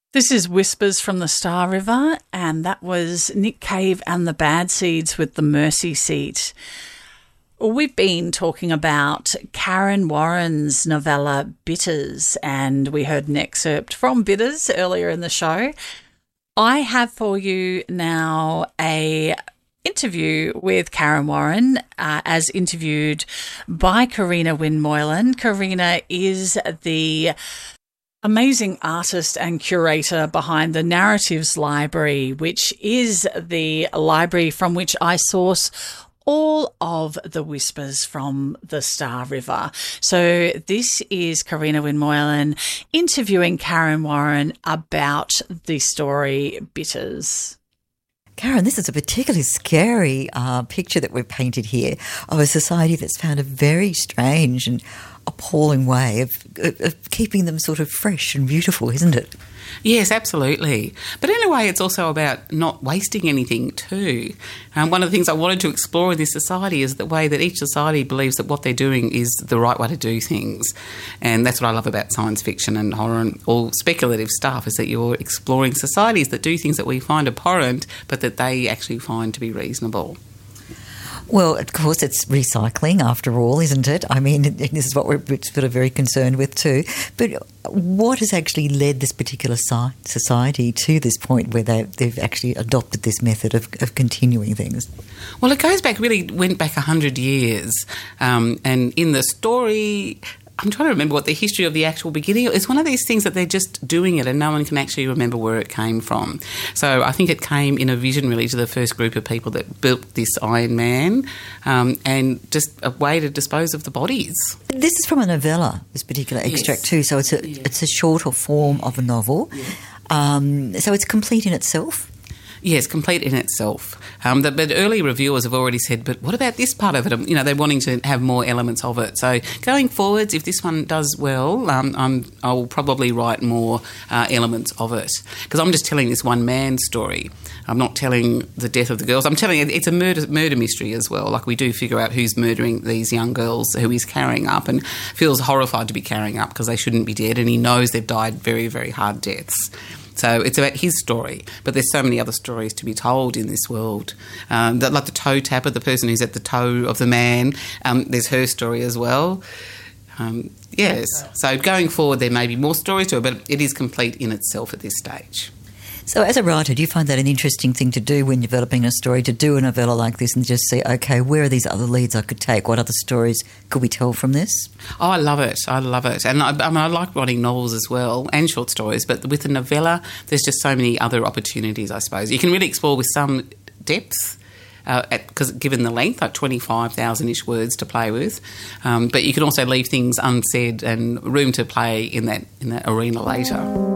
This is Whispers from the Star River, and that was Nick Cave and the Bad Seeds with the Mercy Seat. We've been talking about Karen Warren's novella Bitters, and we heard an excerpt from Bitters earlier in the show. I have for you now a interview with Karen Warren, as interviewed by Karina Wynne Moylan. Karina is the amazing artist and curator behind the Narratives Library, which is the library from which I source all of the whispers from the Star River. So this is Karina Wynne Moylan interviewing Karen Warren about the story Bitters. Karen, this is a particularly scary picture that we've painted here of a society that's found a very strange and appalling way of keeping them sort of fresh and beautiful, isn't it? Yes, absolutely. But in a way, it's also about not wasting anything too. One of the things I wanted to explore in this society is the way that each society believes that what they're doing is the right way to do things. And that's what I love about science fiction and horror and all speculative stuff, is that you're exploring societies that do things that we find abhorrent, but that they actually find to be reasonable. Well, of course, it's recycling after all, isn't it? I mean, this is what we're sort of very concerned with too. But what has actually led this particular society to this point where they've actually adopted this method of continuing things? Well, it went back 100 years. And in the story, I'm trying to remember what the history of the actual beginning is. It's one of these things that they're just doing it and no one can actually remember where it came from. So I think it came in a vision really to the first group of people that built this Iron Man, and just a way to dispose of the bodies. This is from a novella, this particular extract too, so it's a shorter form of a novel. Yeah. So it's complete in itself? Yes, complete in itself. But early reviewers have already said, but what about this part of it? You know, they're wanting to have more elements of it. So going forwards, if this one does well, I will probably write more elements of it. Because I'm just telling this one man's story. I'm not telling the death of the girls. I'm telling it's a murder mystery as well. Like, we do figure out who's murdering these young girls who he's carrying up, and feels horrified to be carrying up because they shouldn't be dead, and he knows they've died very, very hard deaths. So it's about his story, but there's so many other stories to be told in this world. Like the toe tapper, the person who's at the toe of the man, there's her story as well. Yes, so going forward there may be more stories to it, but it is complete in itself at this stage. So as a writer, do you find that an interesting thing to do when developing a story, to do a novella like this and just see, okay, where are these other leads I could take? What other stories could we tell from this? Oh, I love it. And I like writing novels as well, and short stories, but with a novella, there's just so many other opportunities, I suppose. You can really explore with some depth, because given the length, like 25,000-ish words to play with, but you can also leave things unsaid and room to play in that arena later.